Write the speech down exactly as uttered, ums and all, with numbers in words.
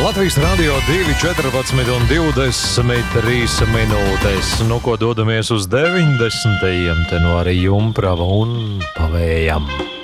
Latvijas radio divi, četrpadsmit un divdesmit trīs minūtes. Nu, ko dodamies uz deviņdesmitajiem, te no arī Jumprava un Pavējam.